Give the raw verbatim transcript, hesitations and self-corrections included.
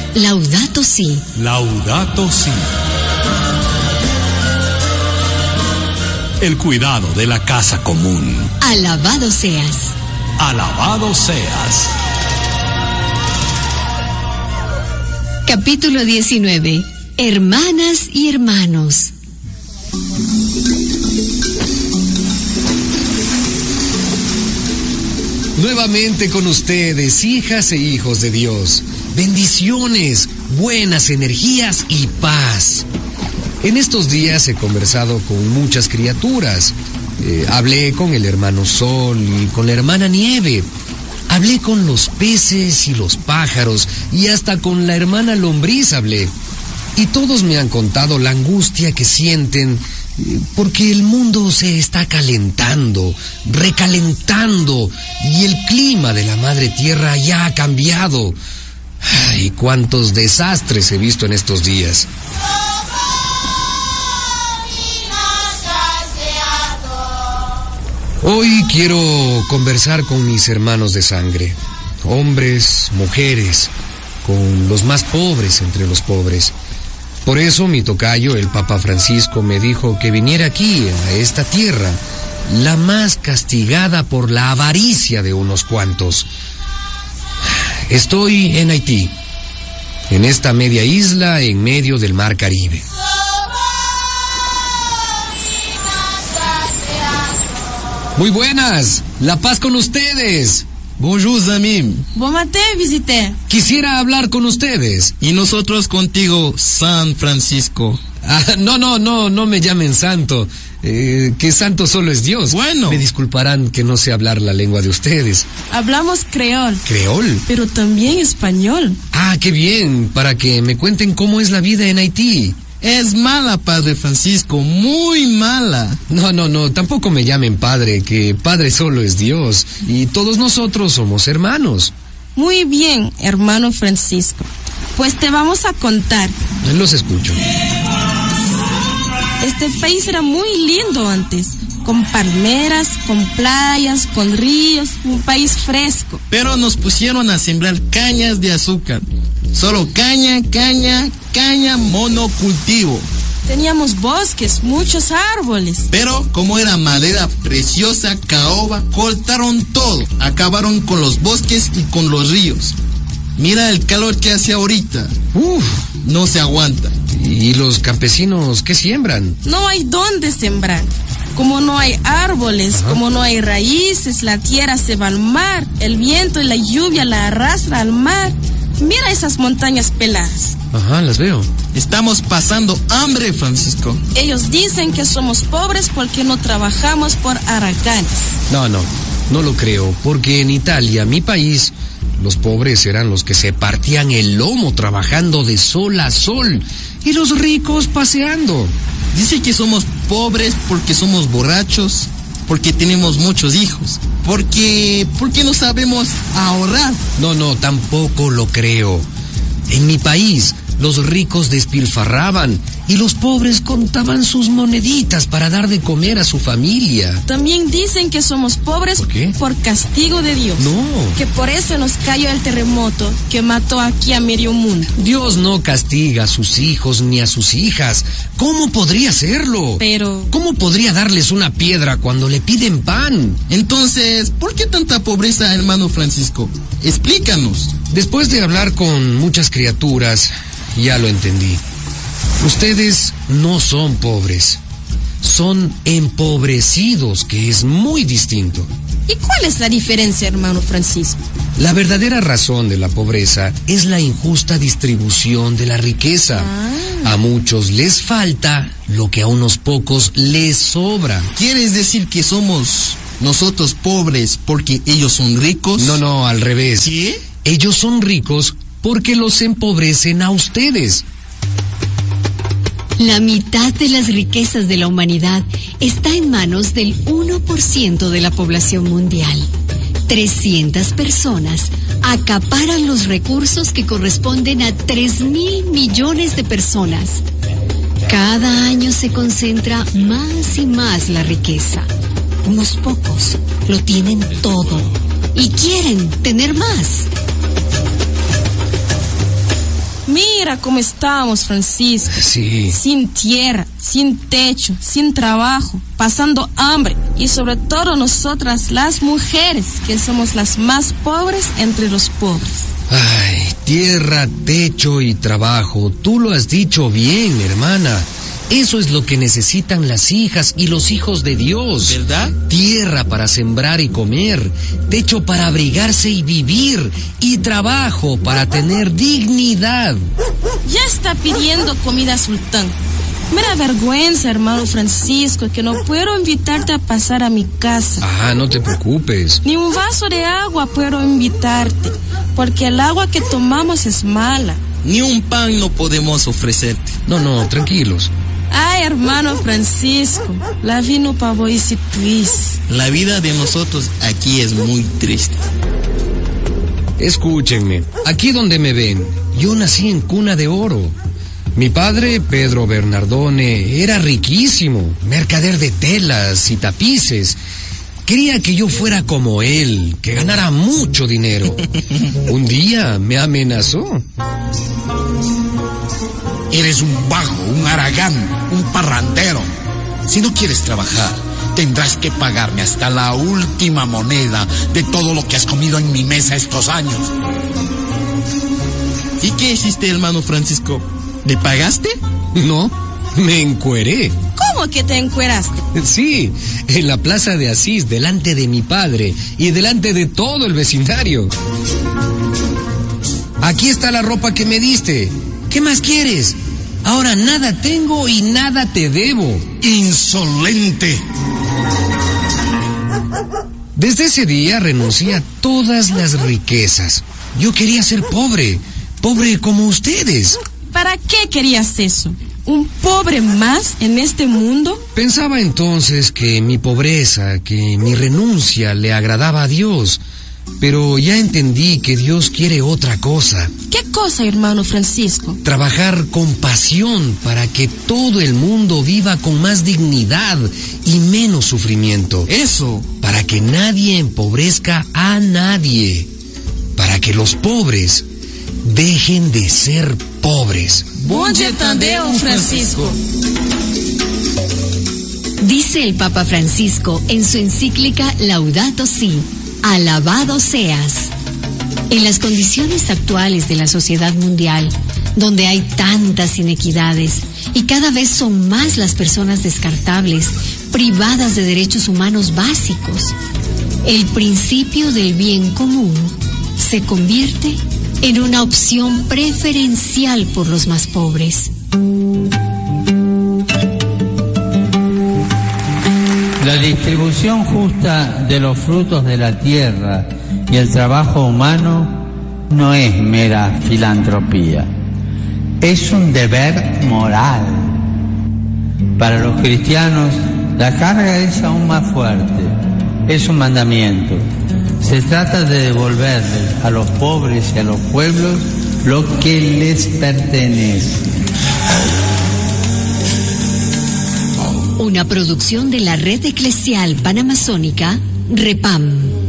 Laudato Si. Laudato Si. El cuidado de la casa común. Alabado seas. Alabado seas. Capítulo diecinueve. Hermanas y hermanos. Nuevamente con ustedes, hijas e hijos de Dios. Bendiciones, buenas energías y paz. En estos días he conversado con muchas criaturas. Eh, hablé con el hermano Sol y con la hermana Nieve. Hablé con los peces y los pájaros y hasta con la hermana Lombriz hablé. Y todos me han contado la angustia que sienten eh, porque el mundo se está calentando, recalentando y el clima de la madre tierra ya ha cambiado. Ay, cuántos desastres he visto en estos días. Hoy quiero conversar con mis hermanos de sangre, hombres, mujeres, con los más pobres entre los pobres. Por eso mi tocayo, el Papa Francisco, me dijo que viniera aquí, a esta tierra, la más castigada por la avaricia de unos cuantos. Estoy en Haití, en esta media isla en medio del mar Caribe. Muy buenas, la paz con ustedes. Bonjour, amis. Bon matin, visité. Quisiera hablar con ustedes. Y nosotros contigo, San Francisco. Ah, no, no, no, no me llamen santo. Eh, que santo solo es Dios. Bueno. Me disculparán que no sé hablar la lengua de ustedes. Hablamos creol. ¿Creol? Pero también español. Ah, qué bien, para que me cuenten cómo es la vida en Haití. Es mala, Padre Francisco, muy mala. No, no, no, tampoco me llamen padre, que padre solo es Dios, y todos nosotros somos hermanos. Muy bien, hermano Francisco. Pues te vamos a contar. Los escucho. Este país era muy lindo antes, con palmeras, con playas, con ríos, un país fresco. Pero nos pusieron a sembrar cañas de azúcar. Solo caña, caña, caña, monocultivo. Teníamos bosques, muchos árboles. Pero como era madera preciosa, caoba, cortaron todo. Acabaron con los bosques y con los ríos. Mira el calor que hace ahorita. Uf, no se aguanta. ¿Y los campesinos qué siembran? No hay dónde sembrar. Como no hay árboles, Ajá. como no hay raíces, la tierra se va al mar. El viento y la lluvia la arrastra al mar. Mira esas montañas peladas. Ajá, las veo. Estamos pasando hambre, Francisco. Ellos dicen que somos pobres porque no trabajamos por huracanes. No, no, no lo creo, porque en Italia, mi país, los pobres eran los que se partían el lomo trabajando de sol a sol y los ricos paseando. Dice que somos pobres porque somos borrachos, porque tenemos muchos hijos, porque, porque no sabemos ahorrar. No, no, tampoco lo creo. En mi país, los ricos despilfarraban y los pobres contaban sus moneditas para dar de comer a su familia. También dicen que somos pobres ¿Por qué? por castigo de Dios. No. Que por eso nos cayó el terremoto que mató aquí a medio mundo. Dios no castiga a sus hijos ni a sus hijas. ¿Cómo podría hacerlo? Pero... ¿Cómo podría darles una piedra cuando le piden pan? Entonces, ¿por qué tanta pobreza, hermano Francisco? Explícanos. Después de hablar con muchas criaturas, ya lo entendí. Ustedes no son pobres, son empobrecidos, que es muy distinto. ¿Y cuál es la diferencia, hermano Francisco? La verdadera razón de la pobreza es la injusta distribución de la riqueza. Ah. A muchos les falta lo que a unos pocos les sobra. ¿Quieres decir que somos nosotros pobres porque ellos son ricos? No, no, al revés. ¿Qué? Ellos son ricos porque los empobrecen a ustedes. La mitad de las riquezas de la humanidad está en manos del uno por ciento de la población mundial. trescientas personas acaparan los recursos que corresponden a tres mil millones de personas. Cada año se concentra más y más la riqueza. Unos pocos lo tienen todo y quieren tener más. Mira cómo estamos, Francisco. Sí. Sin tierra, sin techo, sin trabajo, pasando hambre. Y sobre todo nosotras, las mujeres, que somos las más pobres entre los pobres. Ay, tierra, techo y trabajo. Tú lo has dicho bien, hermana. Eso es lo que necesitan las hijas y los hijos de Dios. ¿Verdad? Tierra para sembrar y comer, techo para abrigarse y vivir, y trabajo para tener dignidad. Ya está pidiendo comida, Sultán. Me da vergüenza, hermano Francisco, que no puedo invitarte a pasar a mi casa. Ah, no te preocupes. Ni un vaso de agua puedo invitarte, porque el agua que tomamos es mala. Ni un pan no podemos ofrecerte. No, no, tranquilos. Ay, hermano Francisco, la vida no pa' vos es triste. La vida de nosotros aquí es muy triste. Escúchenme, aquí donde me ven, yo nací en cuna de oro. Mi padre, Pedro Bernardone, era riquísimo, mercader de telas y tapices. Quería que yo fuera como él, que ganara mucho dinero. Un día me amenazó. Eres un vago, un haragán, un parrandero. Si no quieres trabajar, tendrás que pagarme hasta la última moneda de todo lo que has comido en mi mesa estos años. ¿Y qué hiciste, hermano Francisco? ¿Le pagaste? No, me encueré. ¿Cómo que te encueraste? Sí, en la plaza de Asís, delante de mi padre y delante de todo el vecindario. Aquí está la ropa que me diste. ¿Qué más quieres? Ahora nada tengo y nada te debo. ¡Insolente! Desde ese día renuncié a todas las riquezas. Yo quería ser pobre, pobre como ustedes. ¿Para qué querías eso? ¿Un pobre más en este mundo? Pensaba entonces que mi pobreza, que mi renuncia le agradaba a Dios. Pero ya entendí que Dios quiere otra cosa. ¿Qué cosa, hermano Francisco? Trabajar con pasión para que todo el mundo viva con más dignidad y menos sufrimiento. Eso. Para que nadie empobrezca a nadie. Para que los pobres dejen de ser pobres. Bom dia, Tadeu, Francisco. Dice el Papa Francisco en su encíclica Laudato Si, alabado seas. En las condiciones actuales de la sociedad mundial, donde hay tantas inequidades y cada vez son más las personas descartables, privadas de derechos humanos básicos, el principio del bien común se convierte en una opción preferencial por los más pobres. La distribución justa de los frutos de la tierra y el trabajo humano no es mera filantropía, es un deber moral. Para los cristianos, la carga es aún más fuerte, es un mandamiento. Se trata de devolverles a los pobres y a los pueblos lo que les pertenece. Una producción de la Red Eclesial Panamazónica, REPAM.